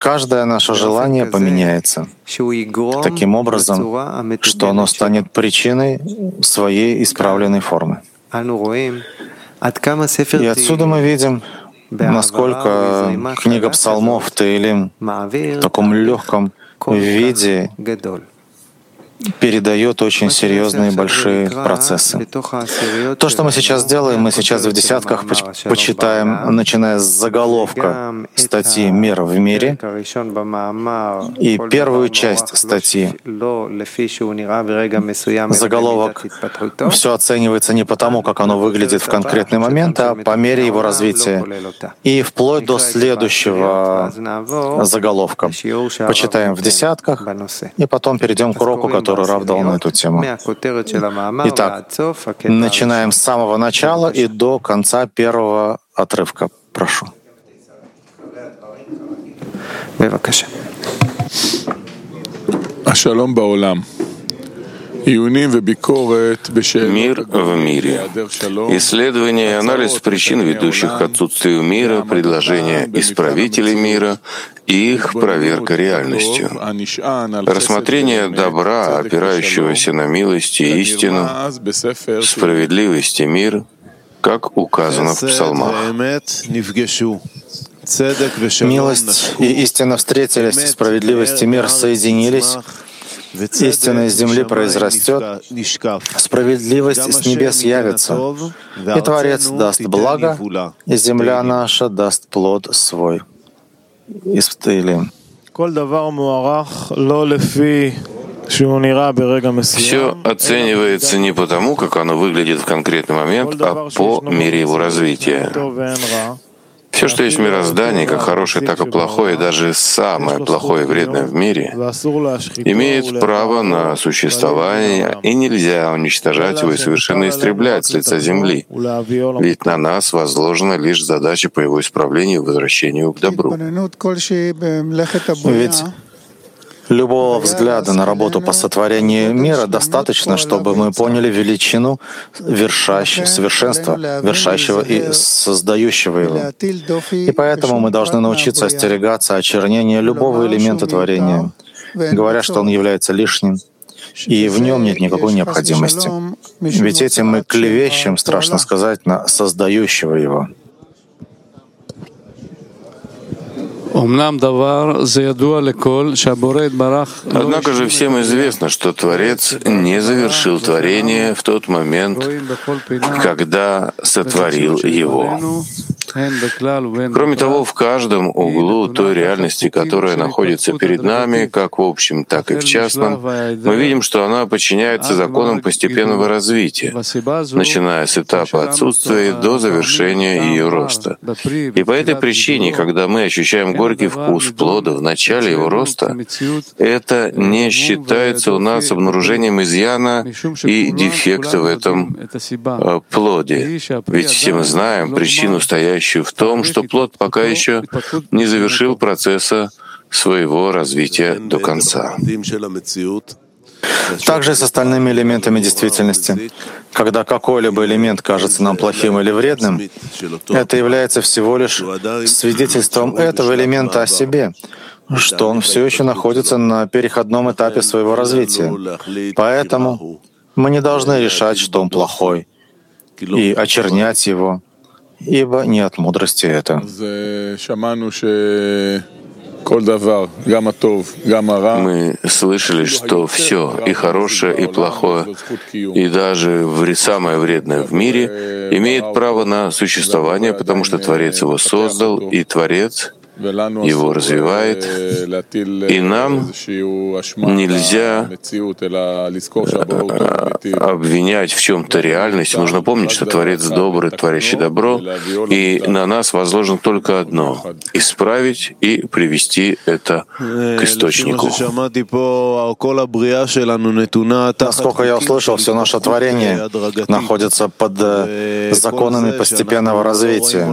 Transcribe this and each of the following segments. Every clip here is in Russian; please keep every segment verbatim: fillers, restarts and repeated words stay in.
каждое наше желание поменяется таким образом, что оно станет причиной своей исправленной формы. И отсюда мы видим, насколько книга псалмов Теилим в таком легком виде передает очень серьезные большие процессы. То, что мы сейчас делаем, мы сейчас в десятках почитаем, начиная с заголовка статьи «Мир в мире» и первую часть статьи. Заголовок все оценивается не потому, как оно выглядит в конкретный момент, а по мере его развития. И вплоть до следующего заголовка. Почитаем в десятках, и потом перейдем к уроку, который Рав дал на эту тему. Итак, начинаем с самого начала и до конца первого отрывка. Прошу. Ашалом баолам. Мир в мире. Исследование и анализ причин, ведущих к отсутствию мира, предложения исправителей мира и их проверка реальностью. Рассмотрение добра, опирающегося на милость и истину, справедливость и мир, как указано в псалмах. Милость и истина встретились, справедливость и мир соединились, истина из земли произрастет, справедливость с небес явится, и Творец даст благо, и земля наша даст плод свой. Из Теилим. Все оценивается не потому, как оно выглядит в конкретный момент, а по мере его развития. Все, что есть в мироздании, как хорошее, так и плохое, даже самое плохое и вредное в мире, имеет право на существование, и нельзя уничтожать его и совершенно истреблять с лица земли. Ведь на нас возложена лишь задача по его исправлению и возвращению к добру. Ведь любого взгляда на работу по сотворению мира достаточно, чтобы мы поняли величину вершащего, совершенства, вершащего и создающего его. И поэтому мы должны научиться остерегаться очернения любого элемента творения, говоря, что он является лишним, и в нем нет никакой необходимости. Ведь этим мы клевещем, страшно сказать, на создающего его. Однако же всем известно, что Творец не завершил творение в тот момент, когда сотворил его. Кроме того, в каждом углу той реальности, которая находится перед нами, как в общем, так и в частном, мы видим, что она подчиняется законам постепенного развития, начиная с этапа отсутствия до завершения ее роста. И по этой причине, когда мы ощущаем горький вкус плода в начале его роста, это не считается у нас обнаружением изъяна и дефекта в этом плоде. Ведь все мы знаем причину, стоящую в том, что плод пока еще не завершил процесса своего развития до конца. Также и с остальными элементами действительности. Когда какой-либо элемент кажется нам плохим или вредным, это является всего лишь свидетельством этого элемента о себе, что он все еще находится на переходном этапе своего развития. Поэтому мы не должны решать, что он плохой, и очернять его, ибо не от мудрости это. Мы слышали, что все, и хорошее, и плохое, и даже самое вредное в мире имеет право на существование, потому что Творец его создал, и Творец его развивает, и нам нельзя обвинять в чем-то реальность. Нужно помнить, что Творец добрый, творящий добро, и на нас возложено только одно — исправить и привести это к источнику. Насколько я услышал, все наше творение находится под законами постепенного развития.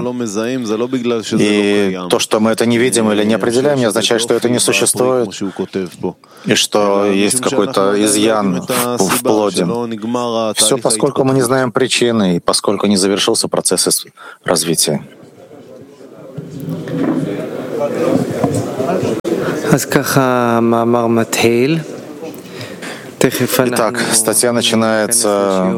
И то, что мы это не видим или не определяем, не означает, что это не существует, и что есть какой-то изъян в, в плоде. Все, поскольку мы не знаем причины, и поскольку не завершился процесс развития. Итак, статья начинается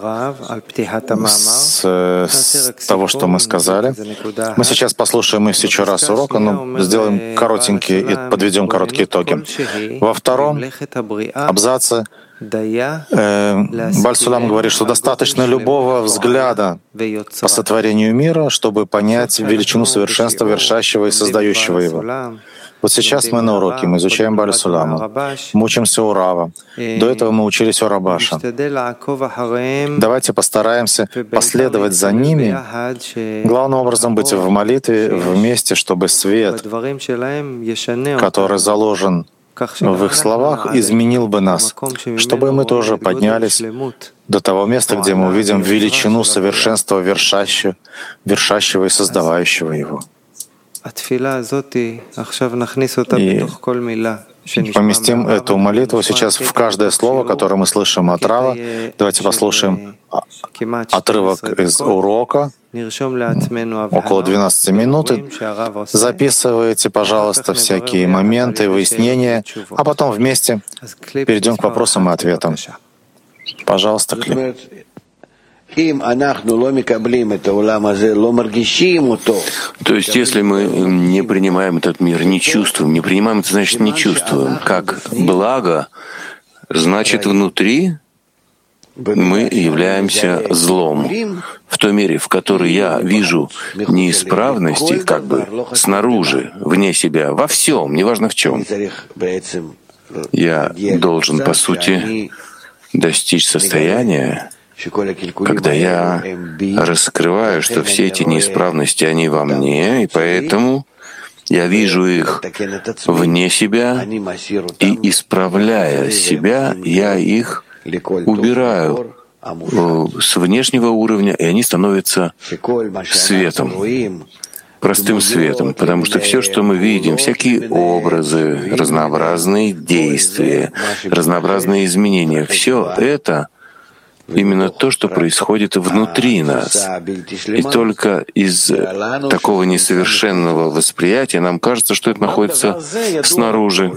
с, с того, что мы сказали. Мы сейчас послушаем еще раз урока, но сделаем коротенькие и подведем короткие итоги. Во втором абзаце э, Бааль Сулам говорит, что достаточно любого взгляда по сотворению мира, чтобы понять величину совершенства, вершащего и создающего его. Вот сейчас мы на уроке, мы изучаем Бааль Сулама, мы учимся у Рава. До этого мы учились у Рабаша. Давайте постараемся последовать за ними, главным образом быть в молитве вместе, чтобы свет, который заложен в их словах, изменил бы нас, чтобы мы тоже поднялись до того места, где мы увидим величину совершенства вершащего, вершащего и создавающего его. И поместим эту молитву сейчас в каждое слово, которое мы слышим от Рава. Давайте послушаем отрывок из урока, около двенадцати минут. Записывайте, пожалуйста, всякие моменты, выяснения, а потом вместе перейдем к вопросам и ответам. Пожалуйста, Кли. То есть, если мы не принимаем этот мир, не чувствуем, не принимаем это, значит, не чувствуем. Как благо, значит, внутри мы являемся злом. В той мере, в которой я вижу неисправности, как бы снаружи, вне себя, во всем, неважно в чем, я должен, по сути, достичь состояния, когда я раскрываю, что все эти неисправности, они во мне, и поэтому я вижу их вне себя, и, исправляя себя, я их убираю с внешнего уровня, и они становятся светом, простым светом, потому что все, что мы видим, всякие образы, разнообразные действия, разнообразные изменения, все это именно то, что происходит внутри нас. И только из такого несовершенного восприятия нам кажется, что это находится снаружи.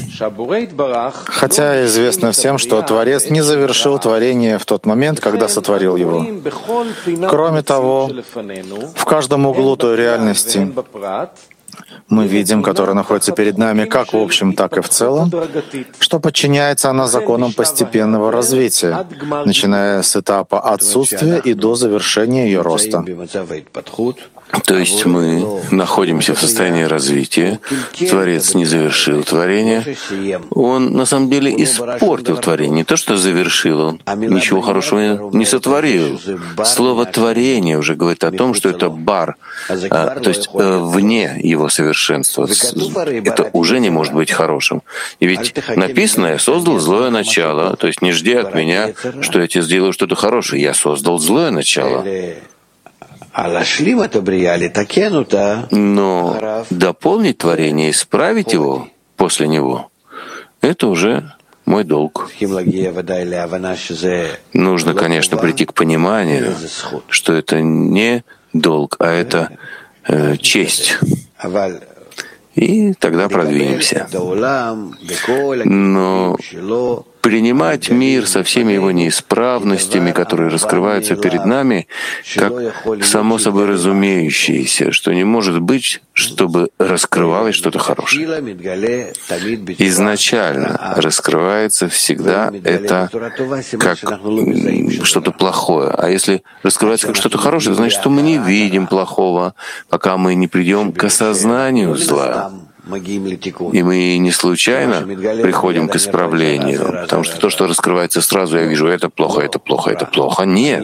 Хотя известно всем, что Творец не завершил творение в тот момент, когда сотворил его. Кроме того, в каждом углу той реальности мы видим, которая находится перед нами как в общем, так и в целом, что подчиняется она законам постепенного развития, начиная с этапа отсутствия и до завершения ее роста. То есть мы находимся в состоянии развития, Творец не завершил творение, Он на самом деле испортил творение, не то что завершил, Он ничего хорошего не сотворил. Слово «творение» уже говорит о том, что это бар, а, то есть э, вне его совершенства. Это уже не может быть хорошим. И ведь написано «Я создал злое начало», то есть не жди от меня, что я тебе сделаю что-то хорошее, я создал злое начало. Но дополнить творение, исправить его после него, это уже мой долг. Нужно, конечно, прийти к пониманию, что это не долг, а это э, честь. И тогда продвинемся. Но принимать мир со всеми его неисправностями, которые раскрываются перед нами, как само собой разумеющееся, что не может быть, чтобы раскрывалось что-то хорошее. Изначально раскрывается всегда это как что-то плохое. А если раскрывается как что-то хорошее, значит, что мы не видим плохого, пока мы не придем к осознанию зла. И мы не случайно приходим к исправлению, потому что то, что раскрывается сразу, я вижу, это плохо, это плохо, это плохо. Нет,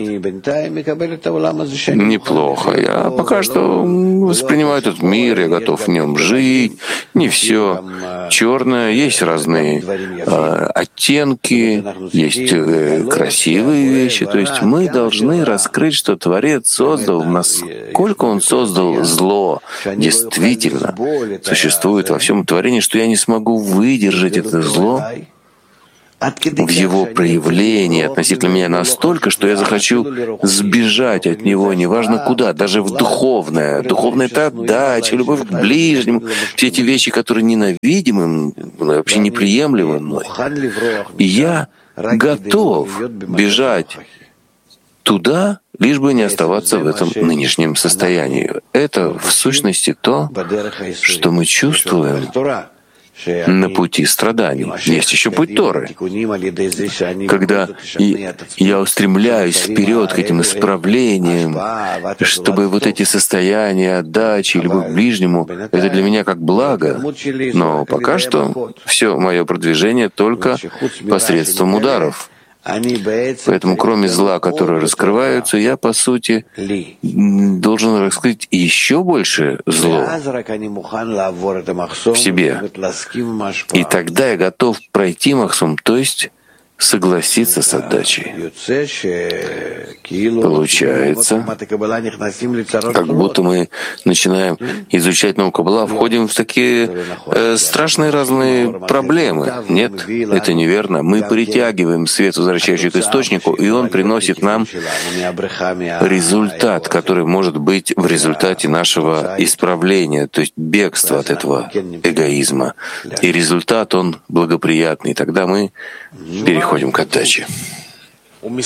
неплохо. Я пока что воспринимаю этот мир, я готов в нем жить. Не все черное, есть разные э, оттенки, есть э, красивые вещи. То есть мы должны раскрыть, что Творец создал, насколько Он создал зло, действительно существует во всем творении, что я не смогу выдержать это зло, в его проявлении относительно меня настолько, что я захочу сбежать от него, неважно куда, даже в духовное. Духовное — это отдача, любовь к ближнему, все эти вещи, которые ненавидимы, вообще неприемлемы мной. И я готов бежать туда, лишь бы не оставаться в этом нынешнем состоянии. Это, в сущности, то, что мы чувствуем на пути страданий. Есть еще путь Торы, когда я устремляюсь вперед к этим исправлениям, чтобы вот эти состояния отдачи, любовь к ближнему, это для меня как благо. Но пока что все мое продвижение только посредством ударов. Поэтому, кроме зла, которые раскрываются, я, по сути, должен раскрыть еще больше зло в себе. И тогда я готов пройти махсум, то есть согласиться с отдачей. Получается, как будто мы начинаем изучать науку Каббала, входим в такие э, страшные разные проблемы. Нет, это неверно. Мы притягиваем свет, возвращающий к источнику, и он приносит нам результат, который может быть в результате нашего исправления, то есть бегства от этого эгоизма. И результат, он благоприятный. Тогда мы переходим к отдаче. В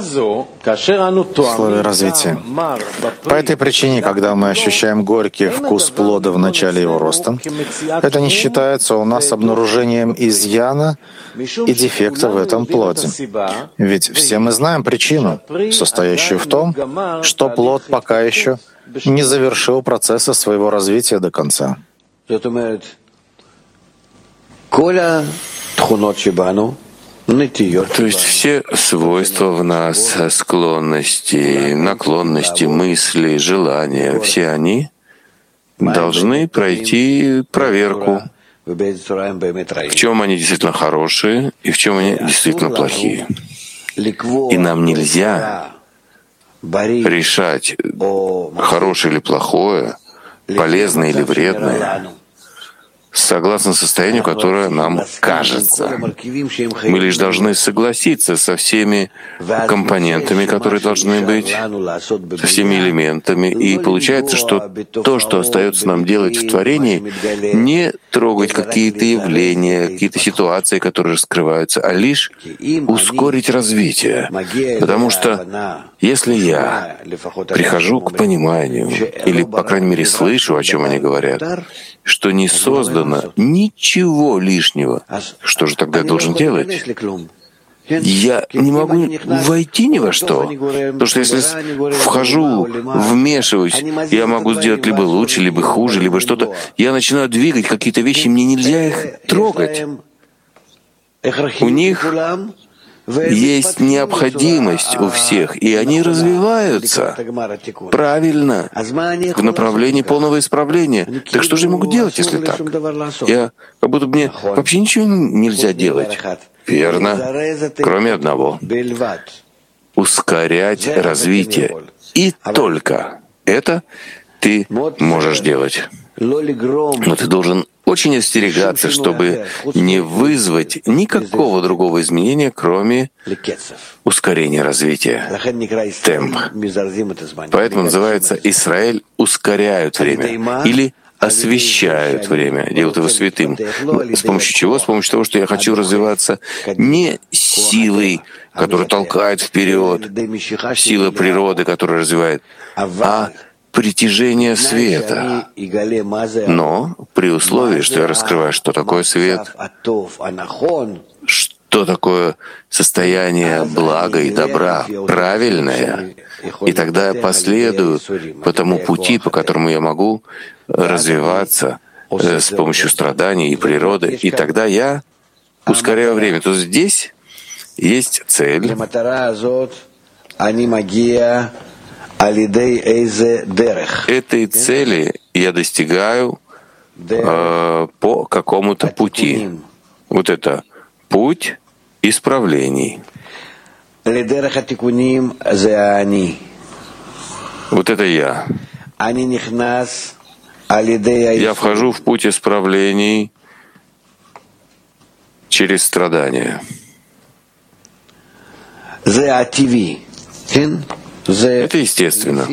слове развития. По этой причине, когда мы ощущаем горький вкус плода в начале его роста, это не считается у нас обнаружением изъяна и дефекта в этом плоде. Ведь все мы знаем причину, состоящую в том, что плод пока еще не завершил процесса своего развития до конца. То есть все свойства в нас, склонности, наклонности, мысли, желания, все они должны пройти проверку, в чем они действительно хорошие и в чем они действительно плохие. И нам нельзя решать, хорошее или плохое, полезное или вредное, согласно состоянию, которое нам кажется. Мы лишь должны согласиться со всеми компонентами, которые должны быть, со всеми элементами. И получается, что то, что остается нам делать в творении, не трогать какие-то явления, какие-то ситуации, которые раскрываются, а лишь ускорить развитие. Потому что если я прихожу к пониманию, или, по крайней мере, слышу, о чем они говорят, что не создано ничего лишнего, что же тогда я должен делать? Я не могу войти ни во что. Потому что если вхожу, вмешиваюсь, я могу сделать либо лучше, либо хуже, либо что-то. Я начинаю двигать какие-то вещи, мне нельзя их трогать. У них есть необходимость у всех, и они развиваются правильно в направлении полного исправления. Так что же я могу делать, если так? Я как будто мне вообще ничего нельзя делать. Верно, кроме одного — ускорять развитие. И только это ты можешь делать. Но ты должен очень остерегаться, чтобы не вызвать никакого другого изменения, кроме ускорения развития. Темп. Поэтому называется «Израиль ускоряют время» или освещают время, делают его святым. С помощью чего? С помощью того, что я хочу развиваться не силой, которая толкает вперед, сила природы, которая развивает, а притяжение света. Но при условии, что я раскрываю, что такое свет, что такое состояние блага и добра, правильное, и тогда я последую по тому пути, по которому я могу развиваться с помощью страданий и природы, и тогда я ускоряю время. То есть здесь есть цель. Этой цели я достигаю э, по какому-то пути. Вот это путь исправлений. Вот это я. Я вхожу в путь исправлений через страдания. Это естественно.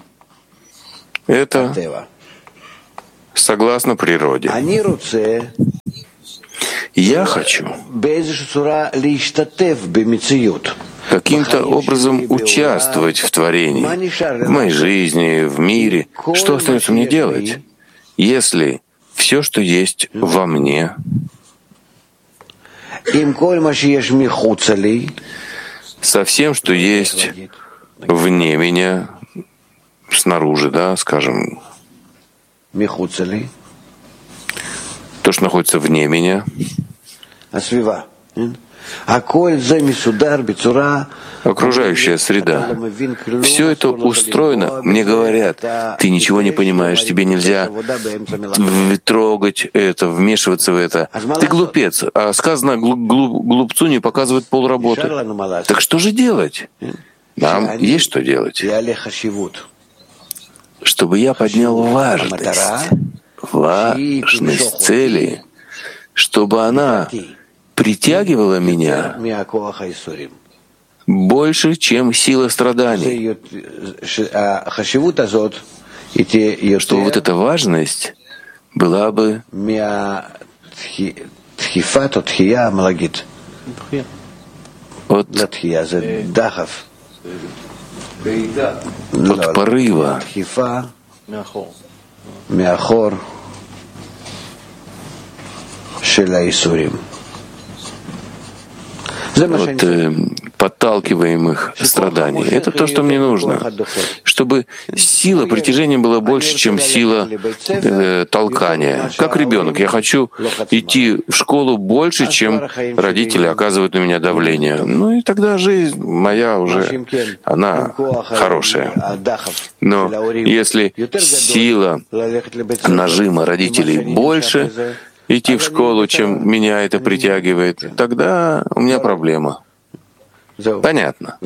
Это согласно природе. Я хочу каким-то образом участвовать в творении, в моей жизни, в мире. Что остается мне делать, если все, что есть во мне, со всем, что есть вне меня, снаружи, да, скажем, то, что находится вне меня, окружающая среда, все это устроено. Мне говорят, ты ничего не понимаешь, тебе нельзя трогать это, вмешиваться в это. Ты глупец. А сказано, глупцу не показывает полработы. Так что же делать? Нам есть что делать. Чтобы я поднял важность, важность цели, чтобы она притягивала меня больше, чем сила страданий. Что вот эта важность была бы от, от порыва, от э, подталкиваемых страданий. Это то, что мне нужно. Чтобы сила притяжения была больше, чем сила э, толкания. Как ребенок. Я хочу идти в школу больше, чем родители оказывают на меня давление. Ну и тогда жизнь моя уже, она хорошая. Но если сила нажима родителей больше, идти в школу, чем меня это притягивает, тогда у меня проблема. Понятно.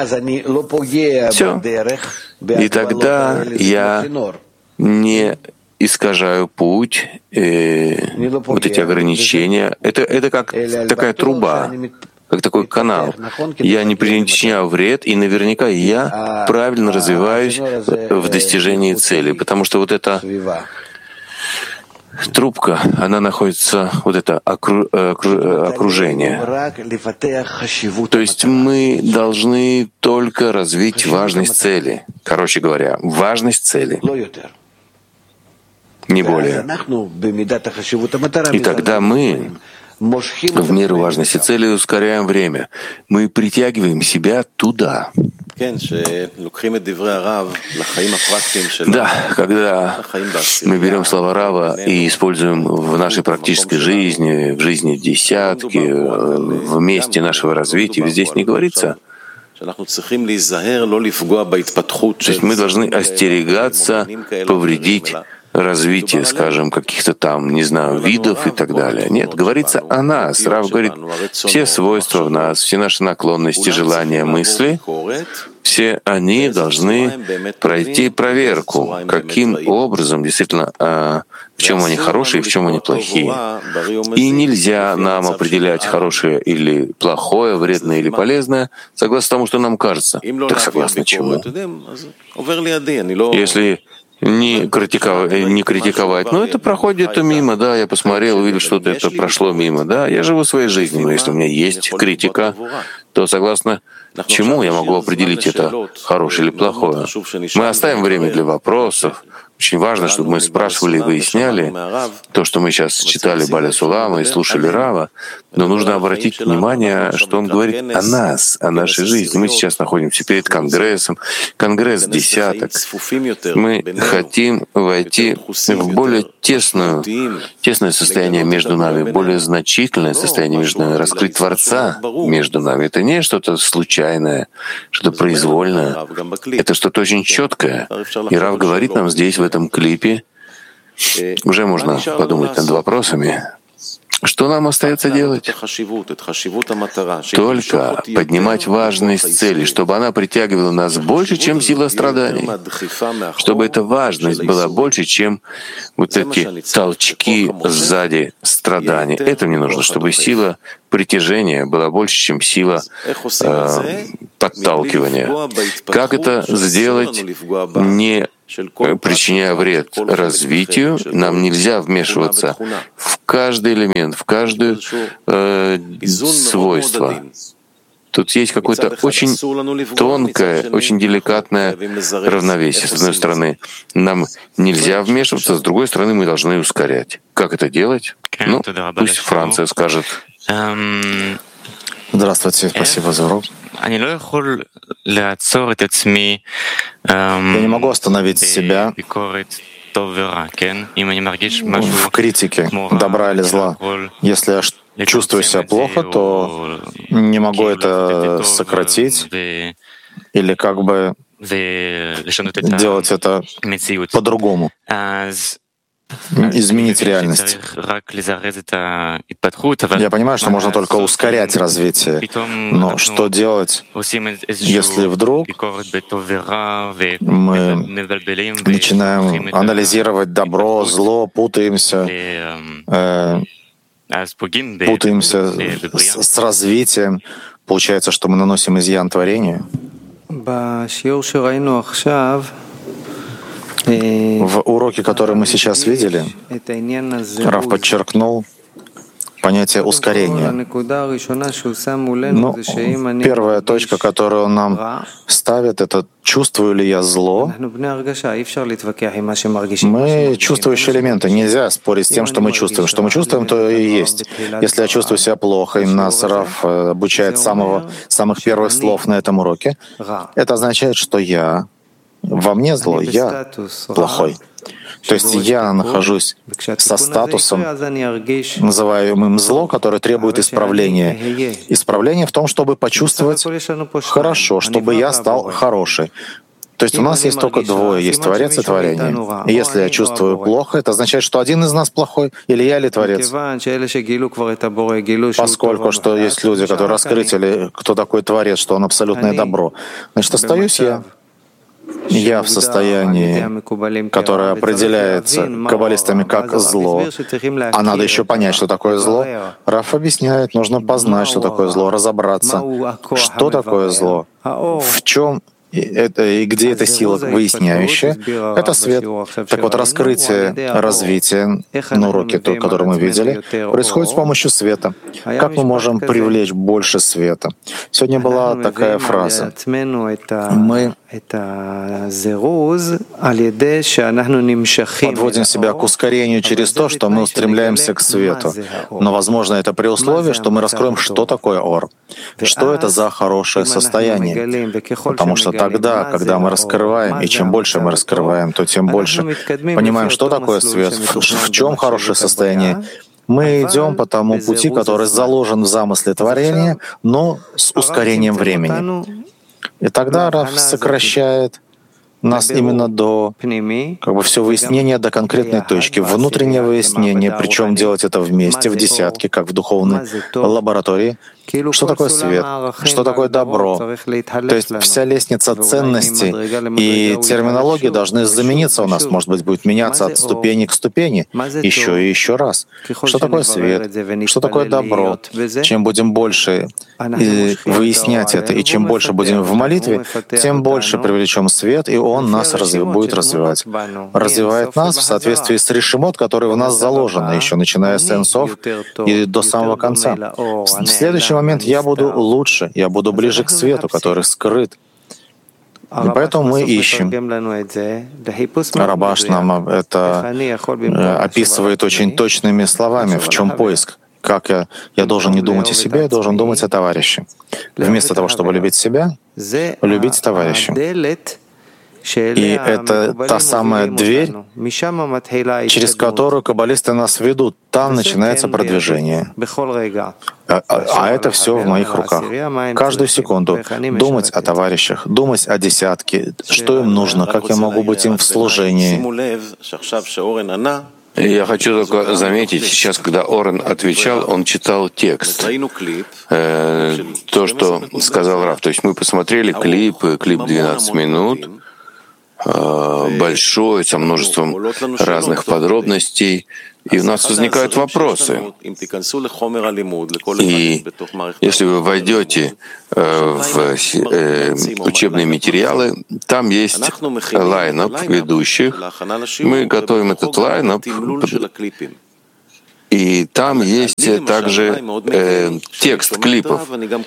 Все. И тогда я не искажаю путь, э, вот эти ограничения. Это, это как такая труба, как такой канал. Я не причиняю вред, и наверняка я правильно развиваюсь в достижении цели, потому что вот это трубка, она находится, вот это окру, окру, окружение. То есть мы должны только развить важность цели. Короче говоря, важность цели. Не более. И тогда мы в меру важности цели ускоряем время. Мы притягиваем себя туда. Да, когда мы берем слова Рава и используем в нашей практической жизни, в жизни десятки, в месте нашего развития, здесь не говорится, то есть мы должны остерегаться повредить развитие, скажем, каких-то там, не знаю, видов и так далее. Нет, говорится о нас. Рав говорит, все свойства в нас, все наши наклонности, желания, мысли, все они должны пройти проверку, каким образом, действительно, в чем они хорошие, в чем они плохие. И нельзя нам определять хорошее или плохое, вредное или полезное, согласно тому, что нам кажется. Так согласно чему? Если не критиковать, не критиковать. Но это проходит мимо, да, я посмотрел, увидел, что это прошло мимо, да, я живу своей жизнью, но если у меня есть критика, то согласно чему я могу определить, это хорошее или плохое? Мы оставим время для вопросов. Очень важно, чтобы мы спрашивали и выясняли то, что мы сейчас читали Баля Сулама и слушали Рава, но нужно обратить внимание, что он говорит о нас, о нашей жизни. Мы сейчас находимся перед Конгрессом, Конгресс десяток. Мы хотим войти в более тесную, тесное состояние между нами, более значительное состояние между нами, раскрыть Творца между нами. Это не что-то случайное, что-то произвольное. Это что-то очень четкое. И Рав говорит нам здесь, в этом клипе, уже можно подумать над вопросами, что нам остается делать? Только поднимать важность цели, чтобы она притягивала нас больше, чем сила страданий, чтобы эта важность была больше, чем вот эти толчки сзади страданий. Это мне нужно, чтобы сила притяжения была больше, чем сила э, подталкивания. Как это сделать, не причиняя вред развитию? Нам нельзя вмешиваться в каждый элемент, в каждое э, свойство. Тут есть какое-то очень тонкое, очень деликатное равновесие. С одной стороны, нам нельзя вмешиваться, с другой стороны, мы должны ускорять. Как это делать? Ну, пусть Франция скажет. Здравствуйте, спасибо за урок. Я не могу остановить себя в критике добра или зла. Если я чувствую себя плохо, то не могу это сократить или как бы делать это по-другому, изменить реальность. Я понимаю, что можно только ускорять развитие, но что делать, если вдруг мы начинаем анализировать добро, зло, путаемся, э, путаемся с, с развитием, получается, что мы наносим изъян творению. В уроке, который мы сейчас видели, Рав подчеркнул понятие ускорения. Но первая точка, которую он нам ставит, это чувствую ли я зло. Мы чувствующие элементы. Нельзя спорить с тем, что мы чувствуем. Что мы чувствуем, то и есть. Если я чувствую себя плохо, и нас Рав обучает с самого, самых первых слов на этом уроке, это означает, что я во мне зло, я плохой. То есть я нахожусь со статусом, называемым зло, которое требует исправления. Исправление в том, чтобы почувствовать хорошо, чтобы я стал хороший. То есть у нас есть только двое, есть Творец и творение. И если я чувствую плохо, это означает, что один из нас плохой, или я, или Творец. Поскольку что есть люди, которые раскрыли, кто такой Творец, что он абсолютное добро, значит, остаюсь я. Я в состоянии, которое определяется каббалистами как зло, а надо еще понять, что такое зло. Рав объясняет, нужно познать, что такое зло, разобраться, что такое зло, в чем это, и где эта сила выясняющая, это свет. Так вот, раскрытие, развитие на уроке, который мы видели, происходит с помощью света. Как мы можем привлечь больше света? Сегодня была такая фраза. Мы подводим себя к ускорению через то, что мы устремляемся к свету. Но, возможно, это при условии, что мы раскроем, что такое ор, что это за хорошее состояние. Потому что тогда, когда мы раскрываем, и чем больше мы раскрываем, то тем больше понимаем, что такое свет, в чем хорошее состояние. Мы идем по тому пути, который заложен в замысле творения, но с ускорением времени. И тогда Рав сокращает нас именно до как бы все выяснения до конкретной точки, внутреннее выяснение, причем делать это вместе, в десятке, как в духовной лаборатории. Что такое свет? Что такое добро? То есть вся лестница ценностей и терминологии должны замениться у нас, может быть, будет меняться от ступени к ступени, еще и еще раз. Что такое свет? Что такое добро? Чем будем больше выяснять это, и чем больше будем в молитве, тем больше привлечем свет, и он нас развив, будет развивать. Развивает нас в соответствии с решимот, который в нас заложено, еще начиная с энсов и до самого конца. В следующий момент я буду лучше, я буду ближе к свету, который скрыт. И поэтому мы ищем. Рабаш нам это описывает очень точными словами, в чем поиск. Как я, я должен не думать о себе, я должен думать о товарище. Вместо того, чтобы любить себя, любить товарища. И это та самая дверь, через которую каббалисты нас ведут. Там начинается продвижение. А, а это все в моих руках. Каждую секунду думать о товарищах, думать о десятке, что им нужно, как я могу быть им в служении. Я хочу только заметить, сейчас, когда Орен отвечал, он читал текст. Э, то, что сказал Рав. То есть мы посмотрели клип, клип двенадцать минут. большой, со множеством разных подробностей, и у нас возникают вопросы. И если вы войдете в учебные материалы, там есть лайнап ведущих. Мы готовим этот лайнап, и там есть также э, текст клипов.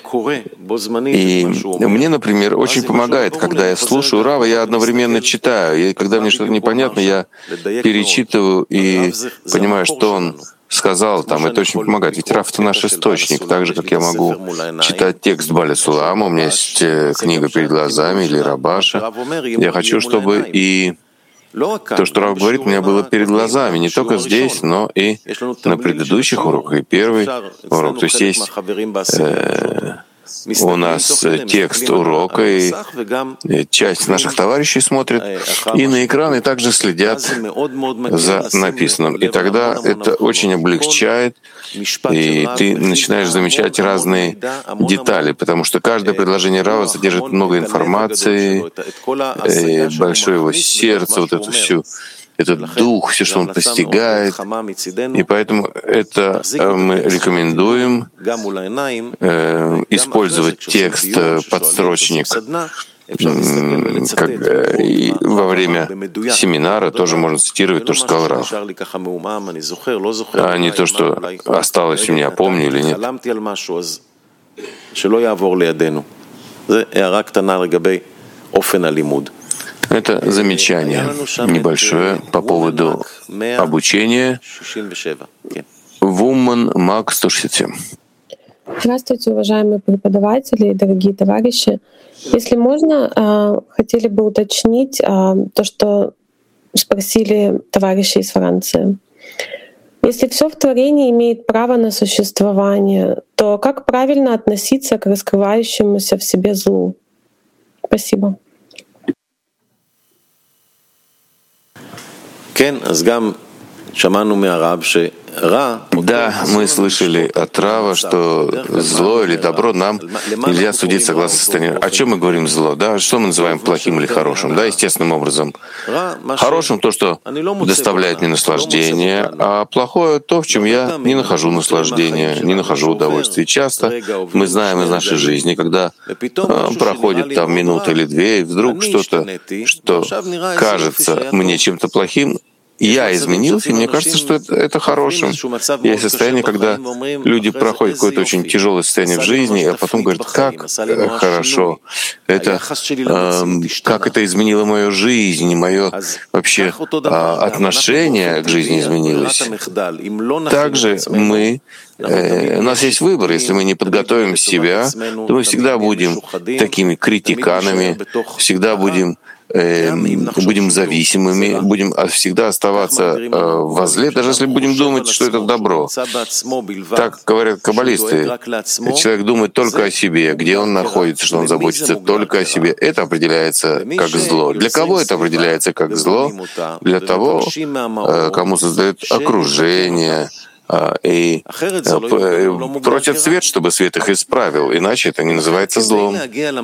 И мне, например, очень помогает, когда я слушаю Рава, я одновременно читаю. И когда мне что-то непонятно, я перечитываю и понимаю, что он сказал там. Это очень помогает. Ведь Рав — это наш источник. Так же, как я могу читать текст Баля Сулама, у меня есть книга перед глазами или Рабаша. Я хочу, чтобы и то, что Рав говорит, у меня было перед глазами, не только здесь, но и на предыдущих уроках, и первый урок. То есть есть э, у нас текст урока, и часть наших товарищей смотрит, и на экраны также следят за написанным. И тогда это очень облегчает, и ты начинаешь замечать разные детали, потому что каждое предложение Рава содержит много информации, большое его сердце, вот эту всю этот дух, все, что он постигает. И поэтому это мы рекомендуем э, использовать текст подстрочник как, и во время семинара тоже можно цитировать то, что сказал Рав, а не то, что осталось у меня, помню или нет. Это замечание небольшое по поводу обучения. Вуман Мак сто шестьдесят семь. Здравствуйте, уважаемые преподаватели и дорогие товарищи. Если можно, хотели бы уточнить то, что спросили товарищи из Франции. Если все в творении имеет право на существование, то как правильно относиться к раскрывающемуся в себе злу? Спасибо. Да, мы слышали от Рава, что зло или добро нам нельзя судить согласно состоянию. О чем мы говорим зло? Да? Что мы называем плохим или хорошим? Да, естественным образом. Хорошим то, что доставляет мне наслаждение, а плохое то, в чем я не нахожу наслаждения, не нахожу удовольствия. И часто мы знаем из нашей жизни, когда проходит там минута или две, и вдруг что-то, что кажется мне чем-то плохим, я изменился, и мне кажется, что это, это хорошим. Есть состояние, когда люди проходят какое-то очень тяжелое состояние в жизни, а потом говорят, как хорошо, это, э, как это изменило мою жизнь, и мое вообще э, отношение к жизни изменилось. Также мы Э, у нас есть выбор. Если мы не подготовим себя, то мы всегда будем такими критиканами, всегда будем э, будем зависимыми, будем всегда оставаться э, во зле, даже если будем думать, что это добро. Так говорят каббалисты. Человек думает только о себе, где он находится, что он заботится только о себе. Это определяется как зло. Для кого это определяется как зло? Для того, э, кому создает окружение, и просят свет, чтобы свет их исправил, иначе это не называется злом.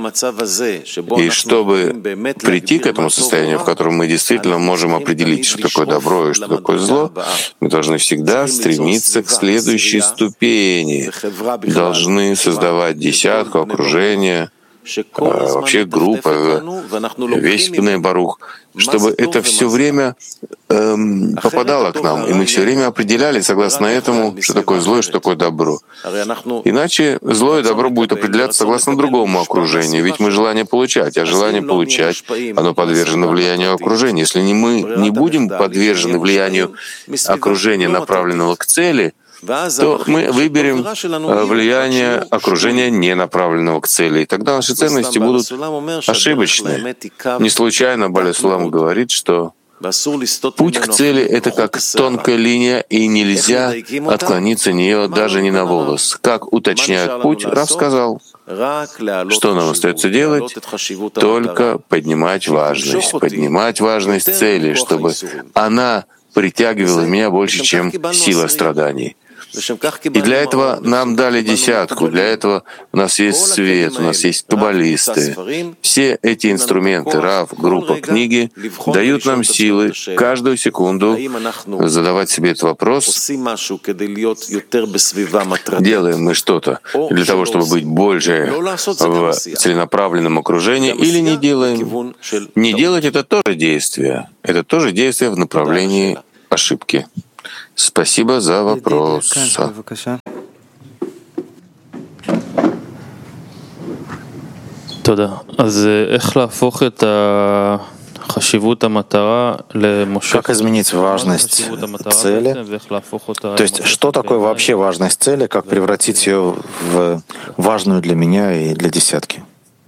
И чтобы прийти к этому состоянию, в котором мы действительно можем определить, что такое добро и что такое зло, мы должны всегда стремиться к следующей ступени, должны создавать десятку, окружение, вообще группа, весь Бней Барух, чтобы это все время эм, попадало к нам, и мы все время определяли согласно этому, что такое зло и что такое добро. Иначе зло и добро будет определяться согласно другому окружению, ведь мы желание получать, а желание получать, оно подвержено влиянию окружения. Если не мы не будем подвержены влиянию окружения, направленного к цели, то мы выберем влияние окружения, не направленного к цели. И тогда наши ценности будут ошибочны. Не случайно Баля Сулам говорит, что путь к цели — это как тонкая линия, и нельзя отклониться от нее даже не на волос. Как уточняют путь, Рав сказал, что нам остается делать? Только поднимать важность, поднимать важность цели, чтобы она притягивала меня больше, чем сила страданий. И для этого нам дали десятку, для этого у нас есть свет, у нас есть каббалисты. Все эти инструменты, Рав, группа, книги, дают нам силы каждую секунду задавать себе этот вопрос, делаем мы что-то для того, чтобы быть больше в целенаправленном окружении, или не делаем. Не делать — это тоже действие, это тоже действие в направлении ошибки. Спасибо за вопрос. Как изменить важность цели? То есть, что такое вообще важность цели, как превратить ее в важную для меня и для десятки?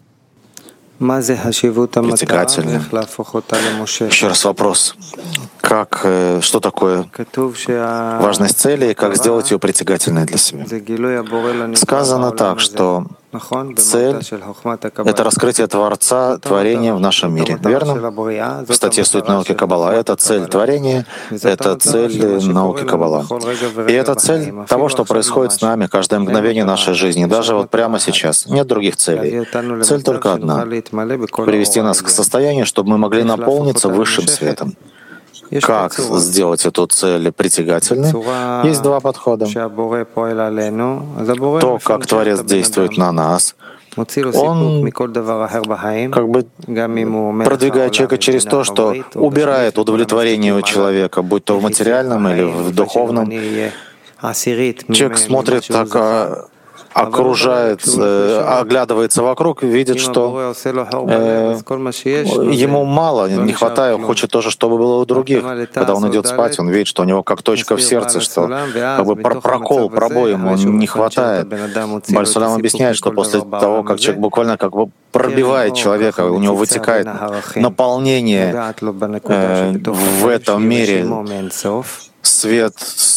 Притягательную. Еще раз вопрос. Как, что такое важность цели и как сделать ее притягательной для себя? Сказано так, что цель — это раскрытие Творца, творения в нашем мире. Верно? В статье «Суть науки Каббала». Это цель творения, это цель науки Каббала. И это цель того, что происходит с нами каждое мгновение нашей жизни, даже вот прямо сейчас. Нет других целей. Цель только одна — привести нас к состоянию, чтобы мы могли наполниться высшим светом. Как сделать эту цель притягательной? Есть два подхода. То, как Творец действует на нас, он как бы продвигает человека через то, что убирает удовлетворение у человека, будь то в материальном или в духовном. Человек смотрит так, окружает, оглядывается вокруг, видит, что э, ему мало, не хватает, хочет тоже, чтобы было у других. Когда он идет спать, он видит, что у него как точка в сердце, что как бы прокол, пробой ему не хватает. Бааль Сулам объясняет, что после того, как человек буквально как бы пробивает человека, у него вытекает наполнение э, в этом мире, свет,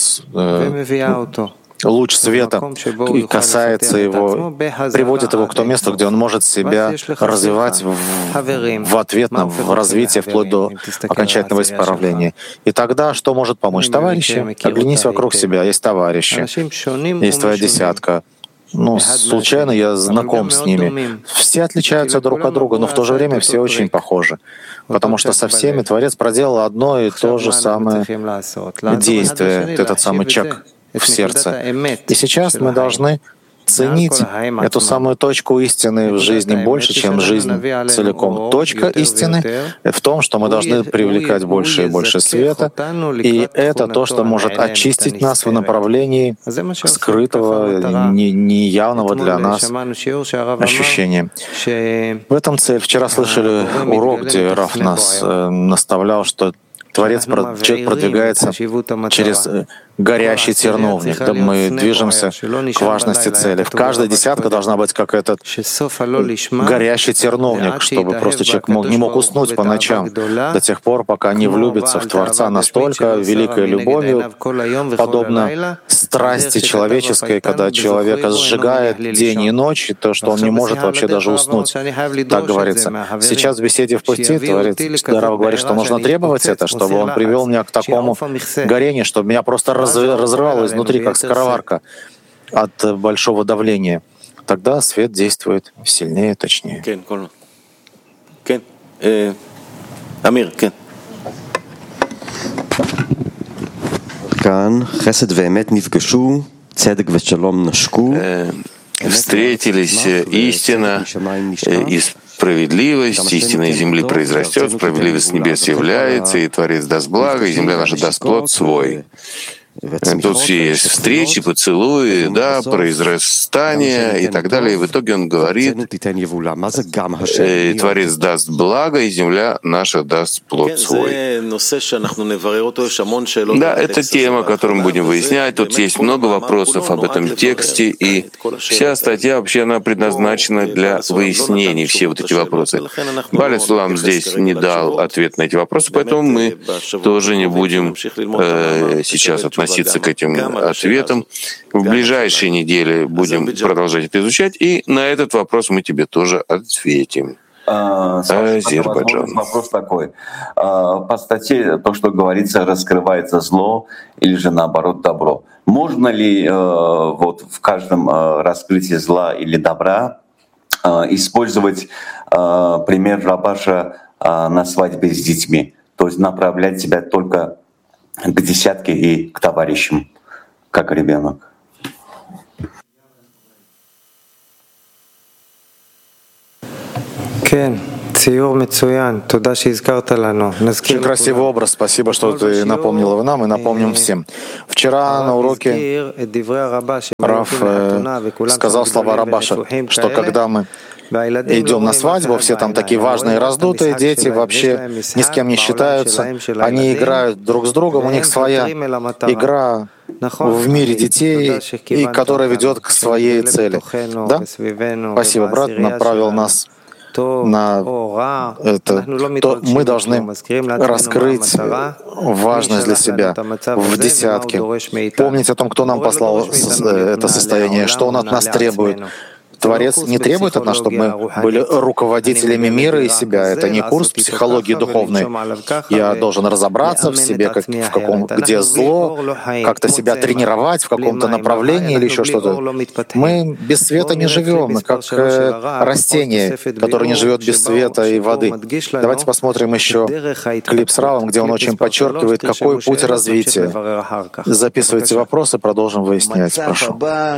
э, луч света и касается его, приводит его к тому месту, где он может себя развивать в, в ответном, в развитии, вплоть до окончательного исправления. И тогда что может помочь? Товарищи, оглянись вокруг себя, есть товарищи, есть твоя десятка. Ну, случайно я знаком с ними. Все отличаются друг от друга, но в то же время все очень похожи. Потому что со всеми Творец проделал одно и то же самое действие, этот самый чек в сердце. И сейчас мы должны ценить эту самую точку истины в жизни больше, чем жизнь целиком. Точка истины в том, что мы должны привлекать больше и больше света, и это то, что может очистить нас в направлении скрытого, неявного для нас ощущения. В этом цель. Вчера слышали урок, где Рав нас э, наставлял, что Творец, человек продвигается через горящий терновник. Да, мы движемся к важности цели. В каждой десятке должна быть как этот горящий терновник, чтобы просто человек мог, не мог уснуть по ночам до тех пор, пока не влюбится в Творца настолько великой любовью, подобно страсти человеческой, когда человека сжигает день и ночь, и то, что он не может вообще даже уснуть. Так говорится. Сейчас в беседе в пути Творец Рав говорит, что нужно требовать это, чтобы он привел меня к такому горению, чтобы меня просто разрывало изнутри, как скороварка от большого давления. Тогда свет действует сильнее, точнее. Амир, кен. Кан, хесед веэмет нифгашу, цедек вешалом нашку. Встретились истина и справедливость, истина из земли произрастет, справедливость с небес является, и Творец даст благо, и земля наша даст плод свой. Тут все есть встречи, поцелуи, да, произрастание и так далее. И в итоге он говорит, Творец даст благо, и земля наша даст плод свой. Да, это тема, которую мы будем выяснять. Тут есть много вопросов об этом тексте, и вся статья вообще она предназначена для выяснения все вот эти вопросы. Бааль Сулам здесь не дал ответ на эти вопросы, поэтому мы тоже не будем э, сейчас относиться относиться к этим ответам. В ближайшие недели будем продолжать это изучать, и на этот вопрос мы тебе тоже ответим. Азербайджан. Вопрос такой. По статье то, что говорится, раскрывается зло или же наоборот добро. Можно ли вот в каждом раскрытии зла или добра использовать пример Рабаша на свадьбе с детьми, то есть направлять себя только к десятке и к товарищам, как ребенок? Очень красивый образ. Спасибо, что ты напомнила нам и напомним всем. Вчера на уроке Рав сказал слова Рабаша, что когда мы идем на свадьбу, все там такие важные, раздутые дети, вообще ни с кем не считаются. Они играют друг с другом, у них своя игра в мире детей, и которая ведет к своей цели. Да? Спасибо, брат, направил нас на это, то мы должны раскрыть важность для себя в десятке, помнить о том, кто нам послал это состояние, что он от нас требует. Творец не требует от нас, чтобы мы были руководителями мира и себя. Это не курс психологии духовной. Я должен разобраться в себе, как, в каком, где зло, как-то себя тренировать в каком-то направлении или еще что-то. Мы без света не живем, мы как э, растение, которое не живет без света и воды. Давайте посмотрим еще клип с Равом, где он очень подчеркивает, какой путь развития. Записывайте вопросы, продолжим выяснять. Прошу.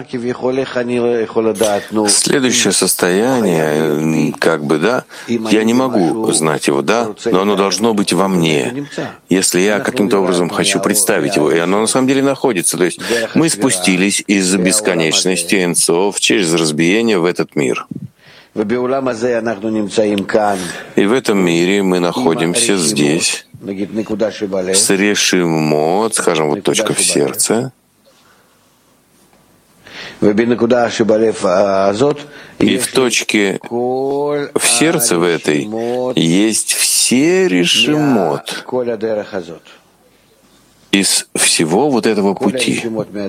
Следующее состояние, как бы, да, я не могу знать его, да, но оно должно быть во мне. Если я каким-то образом хочу представить его, и оно на самом деле находится. То есть мы спустились из бесконечности энцов через разбиение в этот мир. И в этом мире мы находимся здесь, с решимот, скажем, вот точка в сердце, и в точке в сердце в этой есть все решимот из всего вот этого пути.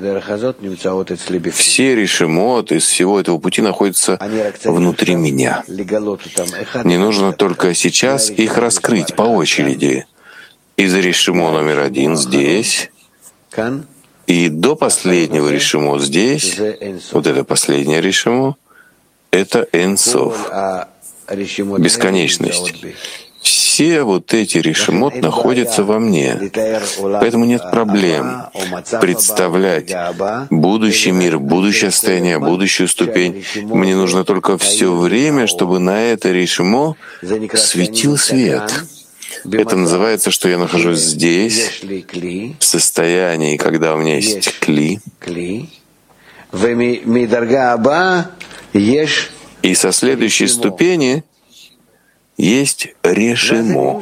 Все решимот из всего этого пути находятся внутри меня. Мне нужно только сейчас их раскрыть по очереди. Из решимо номер один здесь, и до последнего решимо здесь, вот это последнее решимо, это энсов, бесконечность. Все вот эти решимот находятся во мне. Поэтому нет проблем представлять будущий мир, будущее состояние, будущую ступень. Мне нужно только все время, чтобы на это решимо светил свет. Это называется, что я нахожусь здесь, в состоянии, когда у меня есть кли. И со следующей ступени есть решимо.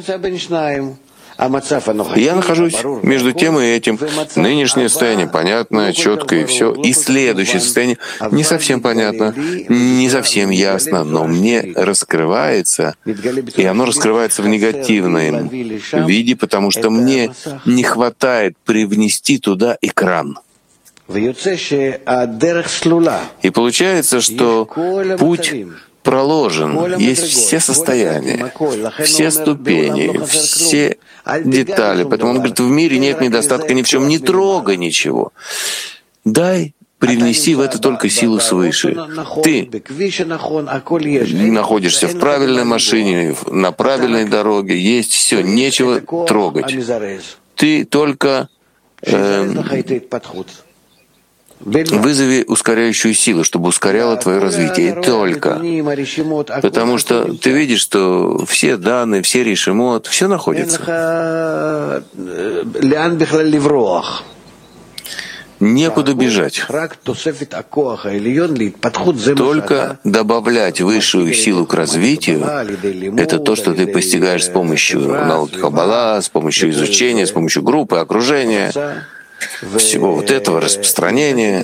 Я нахожусь между тем и этим. Нынешнее состояние понятно, четко и все. И следующее состояние не совсем понятно, не совсем ясно, но мне раскрывается, и оно раскрывается в негативном виде, потому что мне не хватает привнести туда экран. И получается, что путь проложен, есть все состояния, все ступени, все детали. Поэтому он говорит, в мире нет недостатка ни в чем, не трогай ничего. Дай привнеси в это только силу свыше. Ты находишься в правильной машине, на правильной дороге, есть все, нечего трогать. Ты только э, вызови ускоряющую силу, чтобы ускоряла твое развитие. И только. Потому что ты видишь, что все данные, все решимот, все находится. Некуда бежать. Только добавлять высшую силу к развитию — это то, что ты постигаешь с помощью науки Каббала, с помощью изучения, с помощью группы, окружения, всего вот этого распространения.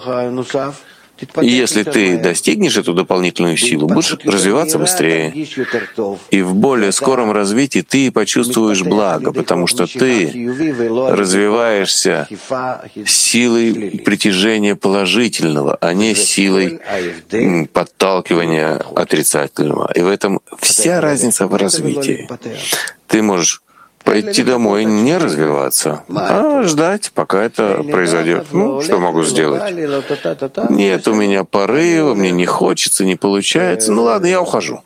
И если ты достигнешь эту дополнительную силу, будешь развиваться быстрее. И в более скором развитии ты почувствуешь благо, потому что ты развиваешься силой притяжения положительного, а не силой подталкивания отрицательного. И в этом вся разница в развитии. Ты можешь пойти домой, не развиваться, а ждать, пока это произойдет. Ну, что могу сделать? Нет у меня порыва, мне не хочется, не получается. Ну ладно, я ухожу.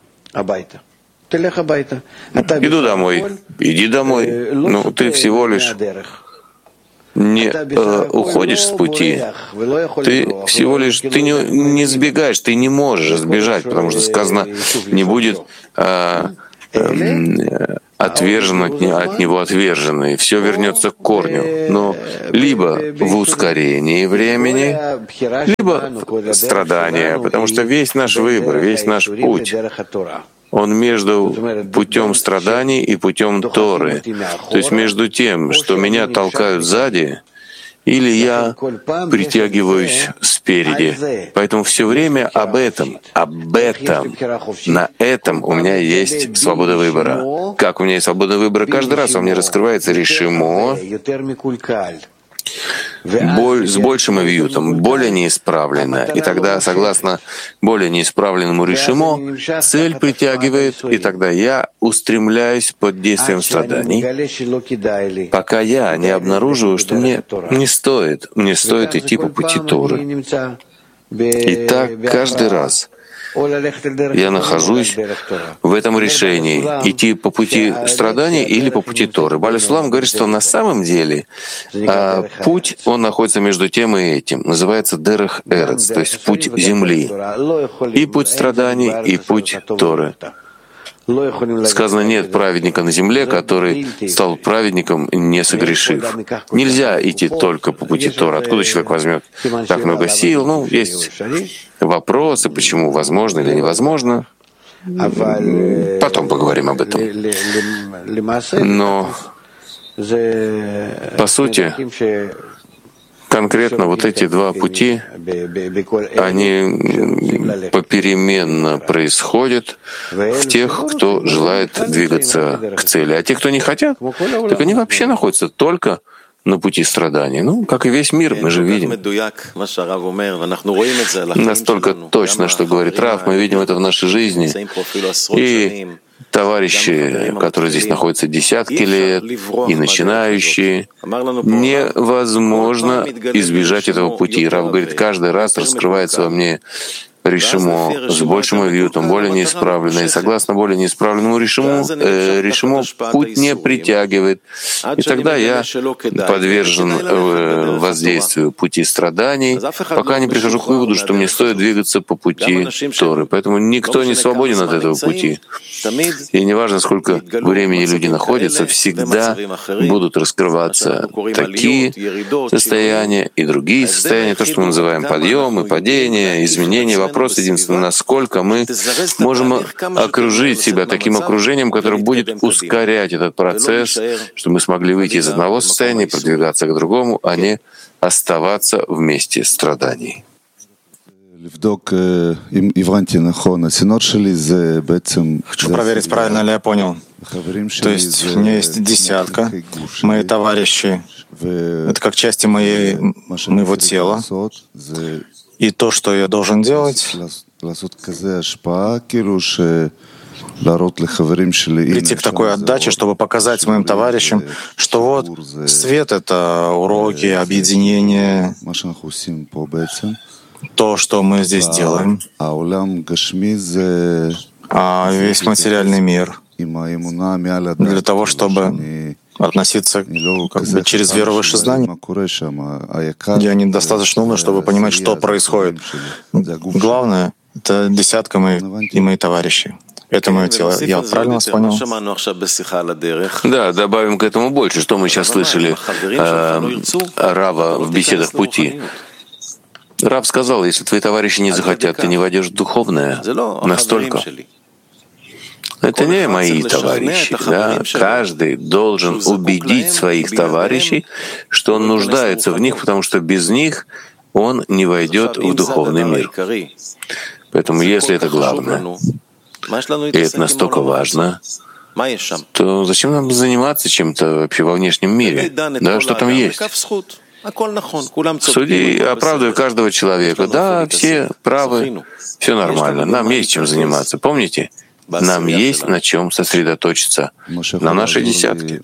Иду домой. Иди домой. Ну, ты всего лишь не э, уходишь с пути, ты всего лишь ты не, не сбегаешь, ты не можешь сбежать, потому что сказано, не будет э, э, отвержен от, от него отверженный, все вернется к корню. Но либо в ускорении времени, либо в страдании, потому что весь наш выбор, весь наш путь, он между путем страданий и путем Торы. То есть между тем, что меня толкают сзади, или я притягиваюсь спереди. Поэтому все время об этом, об этом, на этом у меня есть свобода выбора. Как у меня есть свобода выбора? Каждый раз во мне раскрывается решимо, боль с большим авиютом, более неисправленная. И тогда, согласно более неисправленному решимо, цель притягивает, и тогда я устремляюсь под действием страданий, пока я не обнаруживаю, что мне не стоит, мне стоит идти по пути Торы. И так каждый раз я нахожусь в этом решении, идти по пути страданий или по пути Торы. Бааль Сулам говорит, что на самом деле а, путь, он находится между тем и этим. Называется Дерех Эрец, то есть путь земли. И путь страданий, и путь Торы. Сказано, нет праведника на земле, который стал праведником, не согрешив. Нельзя идти только по пути Тора. Откуда человек возьмет так много сил? Ну, есть вопросы, почему возможно или невозможно. Потом поговорим об этом. Но, по сути, конкретно вот эти два пути, они попеременно происходят в тех, кто желает двигаться к цели. А те, кто не хотят, так они вообще находятся только на пути страданий. Ну, как и весь мир, мы же видим. Настолько точно, что говорит Рав, мы видим это в нашей жизни. И товарищи, которые здесь находятся десятки лет, и начинающие, невозможно избежать этого пути. Рав говорит, каждый раз раскрывается во мне решимо с большим авиютом, более неисправленное. И согласно более неисправленному решиму, э, решимо путь не притягивает. И тогда я подвержен э, воздействию пути страданий, пока не прихожу к выводу, что мне стоит двигаться по пути Торы. Поэтому никто не свободен от этого пути. И неважно, сколько времени люди находятся, всегда будут раскрываться такие состояния и другие состояния, то, что мы называем подъемы, падения, изменения. Вопрос единственный, насколько мы можем окружить себя таким окружением, которое будет ускорять этот процесс, чтобы мы смогли выйти из одного состояния и продвигаться к другому, а не оставаться в месте страданий. Хочу проверить, правильно ли я понял. То есть у меня есть десятка, мои товарищи, это как части моей, моего тела. И то, что я должен делать, прийти к такой отдаче, чтобы показать моим товарищам, что вот свет — это уроки, объединение, то, что мы здесь делаем, а весь материальный мир для того, чтобы относиться как бы через веру выше знаний. Я недостаточно умный, чтобы понимать, что происходит. Главное — это десятка моих и мои товарищи. Это мое тело. Я правильно вас понял? Да, добавим к этому больше, что мы сейчас слышали э, Рава в беседах пути. Рав сказал, если твои товарищи не захотят, ты не войдешь в духовное настолько. Это не мои товарищи. Да? Каждый должен убедить своих товарищей, что он нуждается в них, потому что без них он не войдет в духовный мир. Поэтому если это главное, и это настолько важно, то зачем нам заниматься чем-то вообще во внешнем мире? Да, что там есть? Суди, оправдывай каждого человека. Да, все правы, все нормально. Нам есть чем заниматься. Помните? Нам есть на чем сосредоточиться, на нашей десятке.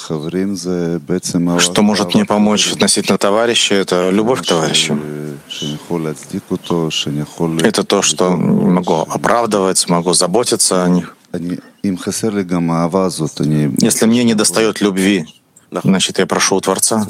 Что может мне помочь относительно товарища, это любовь к товарищу. Это то, что могу оправдывать, могу заботиться о них. Если мне недостает любви, значит, я прошу у Творца.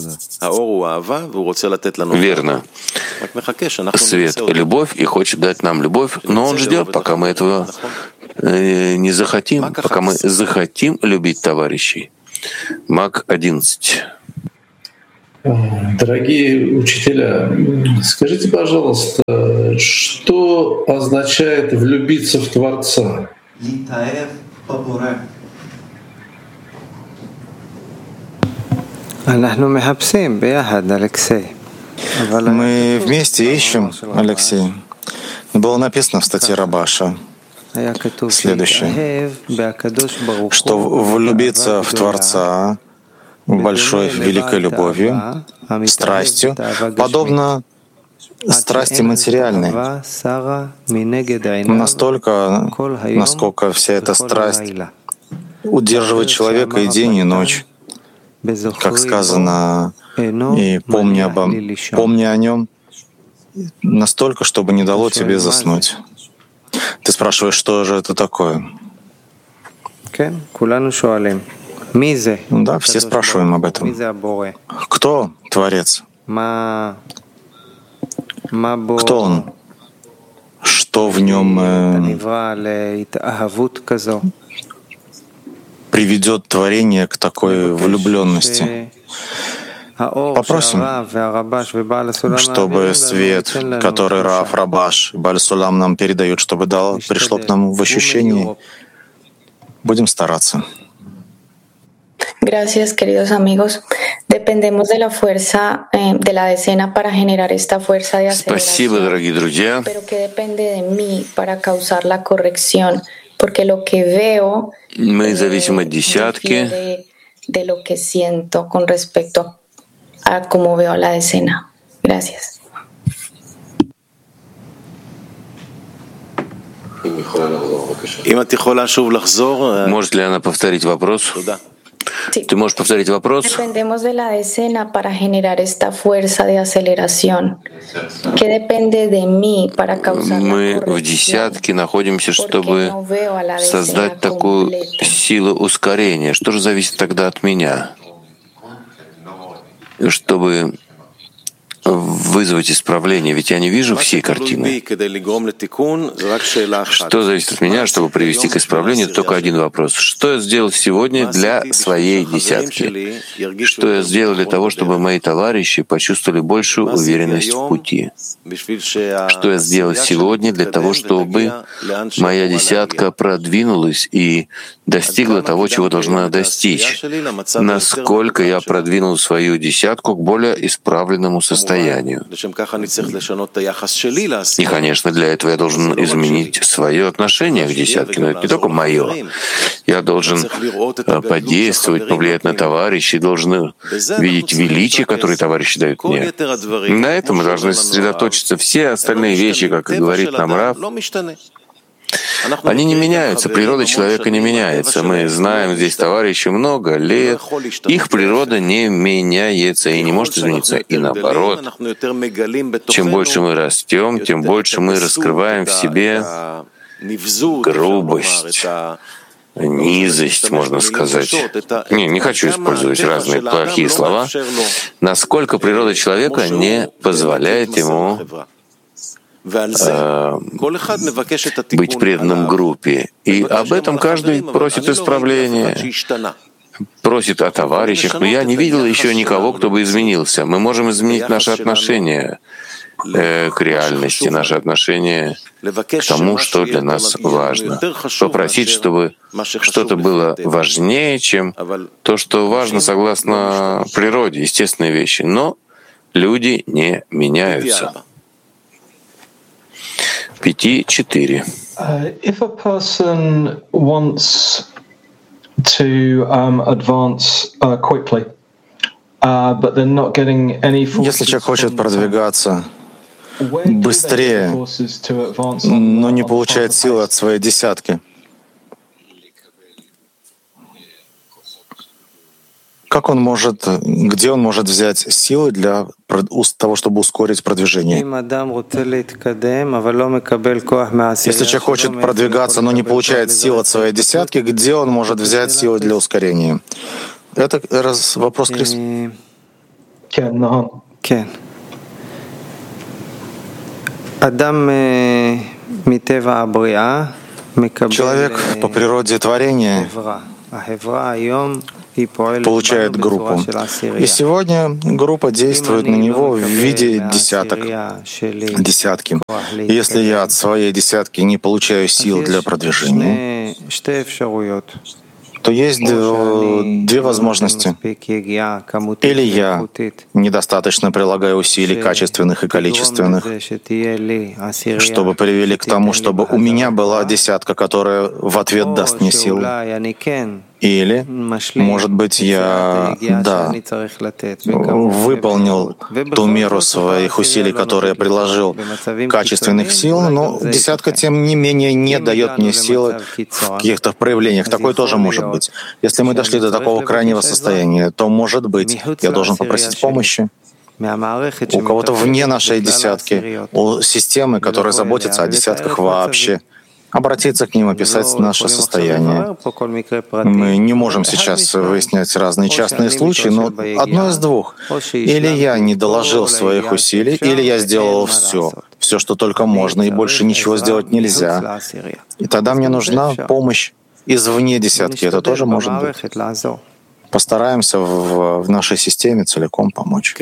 Верно. Свет — любовь, и хочет дать нам любовь, но Он ждет, пока мы этого не захотим, пока мы захотим любить товарищей. Мак одиннадцать. Дорогие учителя, скажите, пожалуйста, что означает влюбиться в Творца? Мы вместе ищем, Алексей. Было написано в статье Рабаша следующее, что влюбиться в Творца большой, великой любовью, страстью, подобно страсти материальной, настолько, насколько вся эта страсть удерживает человека и день, и ночь, как сказано, и помни, обо, помни о нем настолько, чтобы не дало тебе заснуть. Ты спрашиваешь, что же это такое? Да, все спрашиваем об этом. Кто Творец? Кто Он? Что в нем э, приведет творение к такой влюбленности? Попросим, чтобы свет, который Рав, Рабаш и Бааль Сулам нам передают, чтобы дал, пришло к нам в ощущении. Будем стараться. Gracias, queridos amigos. Dependemos de la fuerza eh, de la decena para generar esta fuerza de aceleración. Спасибо, дорогие друзья. Pero que depende de mí para causar la corrección, porque lo que veo Мы зависим от десятки. De, de lo que siento con respecto a cómo veo la decena. Gracias. Может ли она повторить вопрос? Ты можешь повторить вопрос? Dependemos de la decena para generar esta fuerza de aceleración. ¿Qué depende de mí para causar la Мы в corrección? десятке находимся, чтобы создать такую силу ускорения. Что же зависит тогда от меня? Чтобы вызвать исправление, ведь я не вижу всей картины. Что зависит от меня, чтобы привести к исправлению? Только один вопрос. Что я сделал сегодня для своей десятки? Что я сделал для того, чтобы мои товарищи почувствовали большую уверенность в пути? Что я сделал сегодня для того, чтобы моя десятка продвинулась и достигла того, чего должна достичь? Насколько я продвинул свою десятку к более исправленному состоянию? И, конечно, для этого я должен изменить свое отношение к десятке, но это не только мое. Я должен подействовать, повлиять на товарищей, должен видеть величие, которое товарищи дают мне. На этом мы должны сосредоточиться. Все остальные вещи, как и говорит нам Рав, они не меняются, природа человека не меняется. Мы знаем здесь товарищей много лет, их природа не меняется и не может измениться. И наоборот, чем больше мы растем, тем больше мы раскрываем в себе грубость, низость, можно сказать. Не, не хочу использовать разные плохие слова. Насколько природа человека не позволяет ему быть преданным группе. И об этом каждый просит исправления, просит о товарищах. Но я не видел еще никого, кто бы изменился. Мы можем изменить наше отношение э, к реальности, наше отношение к тому, что для нас важно. Попросить, чтобы что-то было важнее, чем то, что важно согласно природе, естественные вещи. Но люди не меняются. Пяти-четыре. If a person wants to um, advance uh, quickly, uh, but they're not getting any forces. Если человек хочет продвигаться быстрее, но не получает силы от своей десятки, как он может, где он может взять силы для того, чтобы ускорить продвижение? Если человек хочет продвигаться, но не получает сил от своей десятки, где он может взять силы для ускорения? Это раз, вопрос Крис. Человек по природе творения получает группу. И сегодня группа действует на него в виде десяток, десятки. И если я от своей десятки не получаю сил для продвижения, то есть две возможности. Или я недостаточно прилагаю усилий качественных и количественных, чтобы привели к тому, чтобы у меня была десятка, которая в ответ даст мне силу. Или, может быть, я, да, выполнил ту меру своих усилий, которые я приложил, качественных сил, но десятка, тем не менее, не дает мне силы в каких-то проявлениях. Такое тоже может быть. Если мы дошли до такого крайнего состояния, то, может быть, я должен попросить помощи у кого-то вне нашей десятки, у системы, которая заботится о десятках вообще, обратиться к ним, описать наше состояние. Мы не можем сейчас выяснять разные частные случаи, но одно из двух. Или я не доложил своих усилий, или я сделал все, все, что только можно, и больше ничего сделать нельзя. И тогда мне нужна помощь извне десятки. Это тоже может быть. Постараемся в, в нашей системе целиком помочь.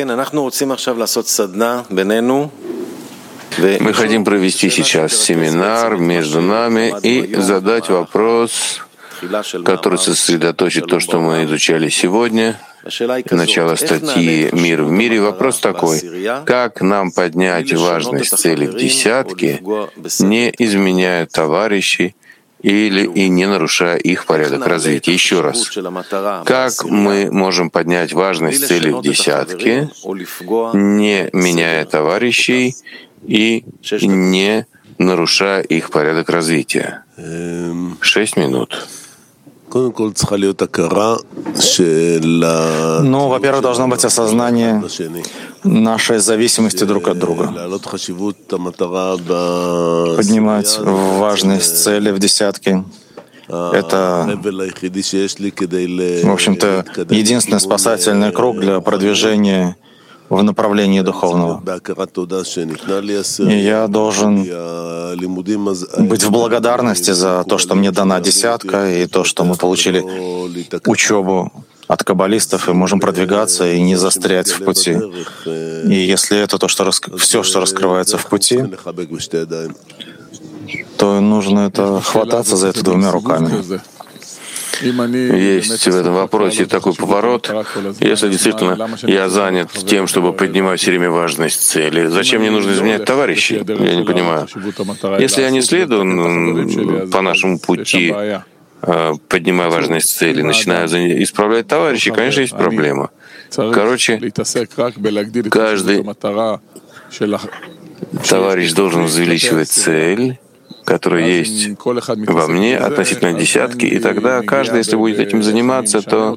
Мы хотим провести сейчас семинар между нами и задать вопрос, который сосредоточит то, что мы изучали сегодня. Начало статьи «Мир в мире». Вопрос такой: как нам поднять важность цели в десятке, не изменяя товарищей или и не нарушая их порядок развития? Еще раз, как мы можем поднять важность цели в десятке, не меняя товарищей и не нарушая их порядок развития? Шесть минут. Ну, во-первых, должно быть осознание нашей зависимости друг от друга. Поднимать важность цели в десятке — это, в общем-то, единственный спасательный круг для продвижения в направлении духовного. И я должен быть в благодарности за то, что мне дана десятка, и то, что мы получили учебу от каббалистов, и можем продвигаться и не застрять в пути. И если это то, что рас... все, что раскрывается в пути, то нужно это хвататься за это двумя руками. Есть в этом вопросе такой поворот. Если действительно я занят тем, чтобы поднимать все время важность цели, зачем мне нужно изменять товарищей? Я не понимаю. Если я не следую по нашему пути, поднимая важность цели, начинаю исправлять товарищей, конечно, есть проблема. Короче, каждый товарищ должен увеличивать цель, которая есть во мне относительно десятки, и тогда каждый, если будет этим заниматься, то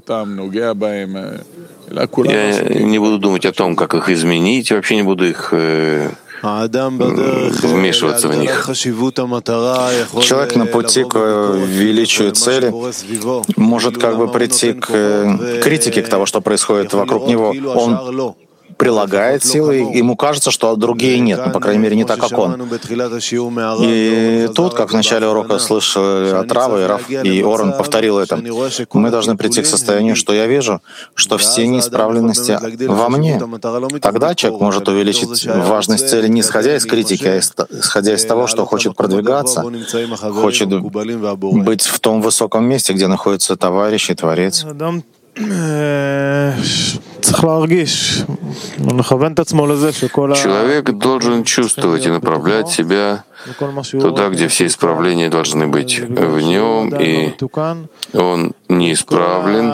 я не буду думать о том, как их изменить, вообще не буду их э, вмешиваться в них. Человек на пути к величию цели может как бы прийти к критике к того, что происходит вокруг него. Он прилагает силы, ему кажется, что другие нет, ну, по крайней мере, не так, как он. И тут, как в начале урока слышали от Рава, и Рав и Орен повторил это, мы должны прийти к состоянию, что я вижу, что все неисправленности во мне. Тогда человек может увеличить важность цели, не исходя из критики, а исходя из того, что хочет продвигаться, хочет быть в том высоком месте, где находится товарищ и Творец. Человек должен чувствовать и направлять себя туда, где все исправления должны быть в нем, и он неисправлен,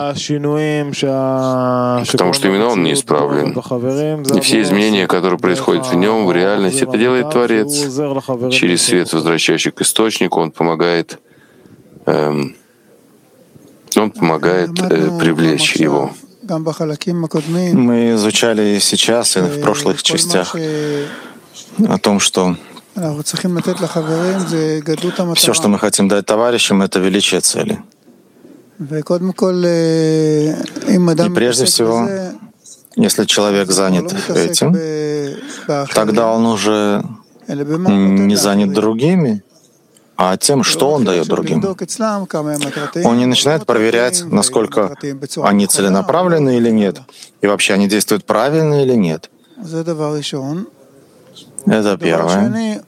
потому что именно он неисправлен. И все изменения, которые происходят в нем, в реальности, это делает Творец. Через свет, возвращающий к источнику, он помогает эм, Он помогает э, привлечь его. Мы изучали и сейчас, и в прошлых частях о том, что все, что мы хотим дать товарищам, это величие цели. И прежде всего, если человек занят этим, тогда он уже не занят другими, а тем, что он дает другим. Он не начинает проверять, насколько они целенаправлены или нет, и вообще они действуют правильно или нет. Это первое.